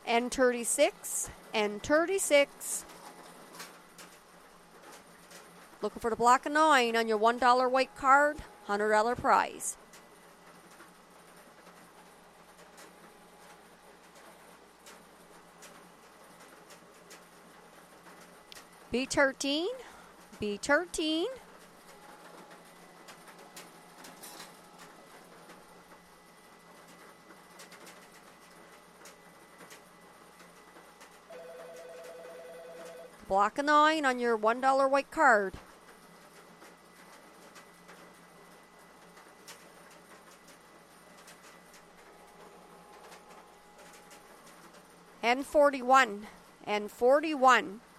and 36, and 36. Looking for the block of 9 on your $1 white card, $100 prize. B13, B13. Block of 9 on your $1 white card. And 41, and 41.